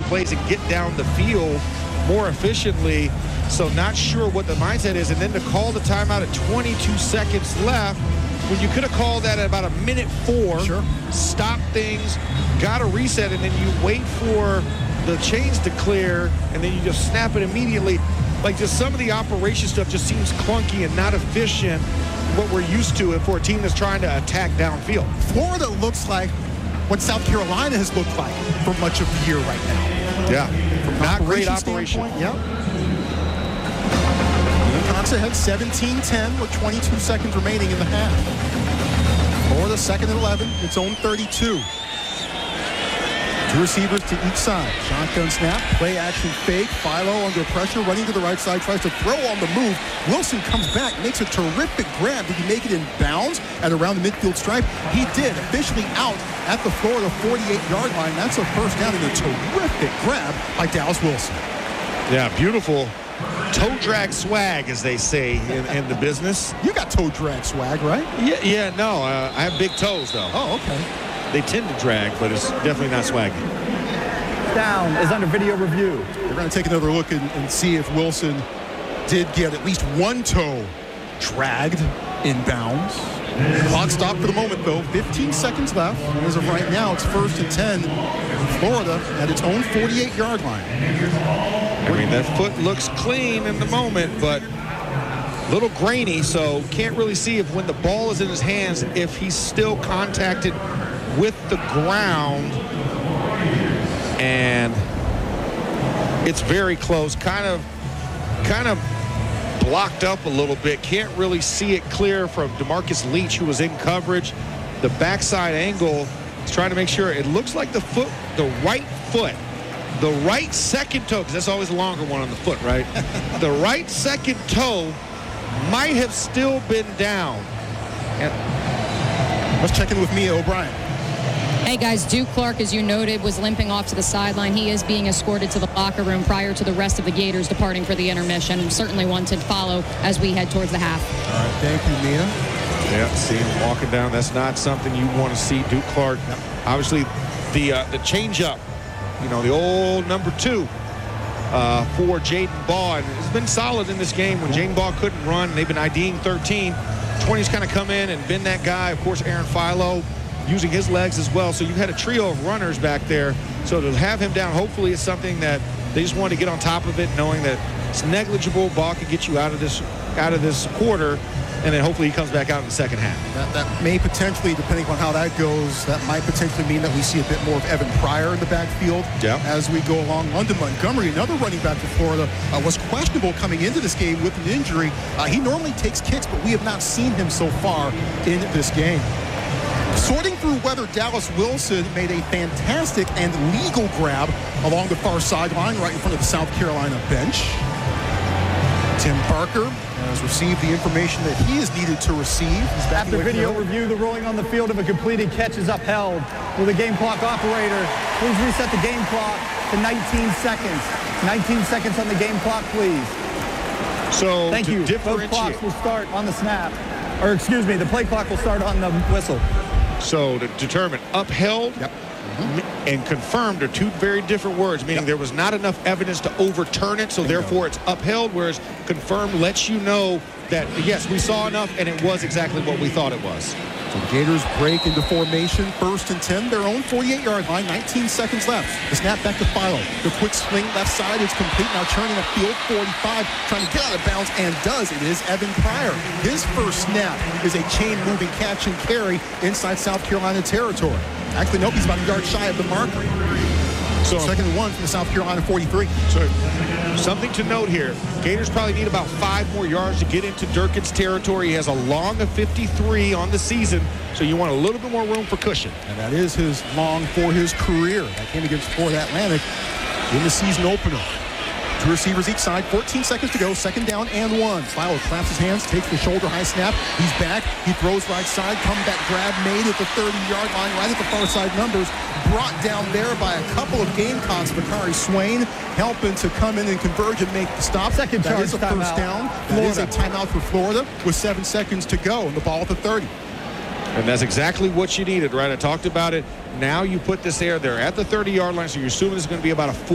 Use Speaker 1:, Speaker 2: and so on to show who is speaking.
Speaker 1: plays and get down the field more efficiently. So not sure what the mindset is. And then to call the timeout at 22 seconds left, when you could have called that at about a minute 4,
Speaker 2: sure,
Speaker 1: stop things, got a reset, and then you wait for the chains to clear, and then you just snap it immediately. Like, just some of the operation stuff just seems clunky and not efficient, what we're used to for a team that's trying to attack downfield.
Speaker 2: Florida looks like what South Carolina has looked like for much of the year right now.
Speaker 1: Yeah,
Speaker 2: From
Speaker 1: not great operation.
Speaker 2: Yeah. Wisconsin had 17-10 with 22 seconds remaining in the half. Florida second and 11, its own 32. Two receivers to each side. Shotgun snap, play action fake. Philo under pressure, running to the right side, tries to throw on the move. Wilson comes back, makes a terrific grab. Did he make it in bounds at around the midfield stripe? He did. Officially out at the Florida 48-yard line. That's a first down and a terrific grab by Dallas Wilson.
Speaker 1: Yeah, beautiful toe drag swag, as they say in the business.
Speaker 2: You got toe drag swag, right?
Speaker 1: Yeah, no. I have big toes, though.
Speaker 2: Oh, okay.
Speaker 1: They tend to drag, but it's definitely not swaggy.
Speaker 3: Down is under video review.
Speaker 2: We're going to take another look and see if Wilson did get at least one toe dragged in bounds. Clock stopped for the moment, though. 15 seconds left. As of right now, it's 1st and 10. Florida at its own 48-yard line.
Speaker 1: I mean, that foot looks clean in the moment, but a little grainy, so can't really see if when the ball is in his hands, if he's still contacted with the ground. And it's very close, kind of blocked up a little bit. Can't really see it clear from DeMarcus Leach, who was in coverage. The backside angle is trying to make sure. It looks like the right foot, the right second toe, because that's always the longer one on the foot, right? The right second toe might have still been down.
Speaker 2: Let's check in with Mia O'Brien.
Speaker 4: Hey guys, Duke Clark, as you noted, was limping off to the sideline. He is being escorted to the locker room prior to the rest of the Gators departing for the intermission. Certainly one to follow as we head towards the half.
Speaker 2: All right, thank you, Mia.
Speaker 1: Yeah, see him walking down. That's not something you want to see. Duke Clark, obviously the change up, the old number 2 for Jaden Baugh. And it's been solid in this game when Jaden Baugh couldn't run. They've been IDing 13. 20's kind of come in and been that guy. Of course, Aaron Philo using his legs as well. So you had a trio of runners back there. So to have him down, hopefully it's something that they just want to get on top of it, knowing that it's negligible. Ball could get you out of this quarter, and then hopefully he comes back out in the second half.
Speaker 2: That may potentially, depending on how that goes, that might potentially mean that we see a bit more of Evan Pryor in the backfield as we go along. London Montgomery, another running back for Florida, was questionable coming into this game with an injury. He normally takes kicks, but we have not seen him so far in this game. Sorting through whether Dallas Wilson made a fantastic and legal grab along the far sideline right in front of the South Carolina bench. Tim Parker has received the information that he is needed to receive.
Speaker 3: After video review, the ruling on the field of a completed catch is upheld. Will the game clock operator please reset the game clock to 19 seconds? 19 seconds on the game clock, please.
Speaker 1: So
Speaker 3: thank you. Both clocks will start on the snap. Or excuse me, the play clock will start on the whistle.
Speaker 1: So to determine upheld and confirmed are two very different words, meaning there was not enough evidence to overturn it, so therefore it's upheld, whereas confirmed lets you know that, yes, we saw enough and it was exactly what we thought it was.
Speaker 2: So the Gators break into formation, 1st and 10, their own 48-yard line, 19 seconds left. The snap back to Philo. The quick swing left side is complete, now turning upfield, 45, trying to get out of bounds, and does. It is Evan Pryor. His first snap is a chain-moving catch and carry inside South Carolina territory. Actually, nope, he's about a yard shy of the marker. So 2nd and 1 from the South Carolina 43.
Speaker 1: So something to note here. Gators probably need about 5 more yards to get into Durkin's territory. He has a long of 53 on the season, so you want a little bit more room for cushion.
Speaker 2: And that is his long for his career. That came against Florida Atlantic in the season opener. Two receivers each side, 14 seconds to go, 2nd down and 1. Philo claps his hands, takes the shoulder high snap. He's back, he throws right side, comeback grab made at the 30-yard line, right at the far side numbers. Brought down there by a couple of Gamecocks. Bakari Swain helping to come in and converge and make the stop.
Speaker 3: Second charge,
Speaker 2: that is a first down. That is a timeout for Florida with 7 seconds to go and the ball at the 30.
Speaker 1: And that's exactly what you needed, right? I talked about it. Now you put this there. They're at the 30-yard line, so you're assuming it's going to be about a